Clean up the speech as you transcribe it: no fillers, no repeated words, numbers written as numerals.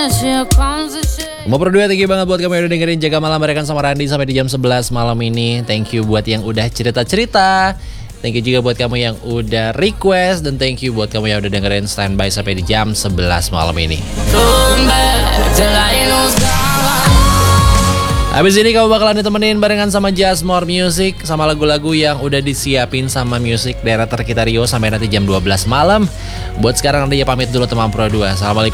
Mau berdua, thank you banget buat kamu yang udah dengerin Jaga Malam barengan sama Randy sampai di jam 11 malam ini. Thank you buat yang udah cerita-cerita. Thank you juga buat kamu yang udah request. Dan thank you buat kamu yang udah dengerin standby sampai di jam 11 malam ini. Habis ini kamu bakalan ditemenin barengan sama Just More Music, sama lagu-lagu yang udah disiapin sama Music Director kita Rio sampai nanti jam 12 malam. Buat sekarang Randy pamit dulu teman Pro 2. Assalamualaikum.